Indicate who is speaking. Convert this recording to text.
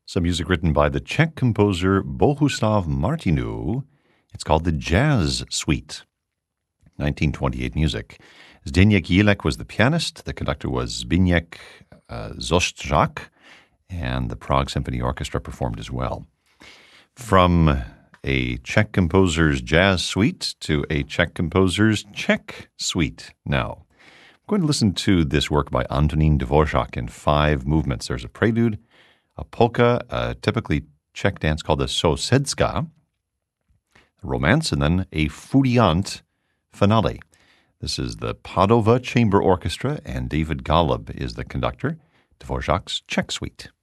Speaker 1: Some music written by the Czech composer Bohuslav Martinu. It's called the Jazz Suite. 1928 music. Zdeněk Jílek was the pianist. The conductor was Zbigněk Zostřák, and the Prague Symphony Orchestra performed as well. From a Czech composer's jazz suite to a Czech composer's Czech suite now. I'm going to listen to this work by Antonín Dvořák in 5 movements. There's a prelude, a polka, a typically Czech dance called the sousedska, a romance, and then a furiant finale. This is the Padova Chamber Orchestra, and David Golub is the conductor. Dvořák's Czech Suite.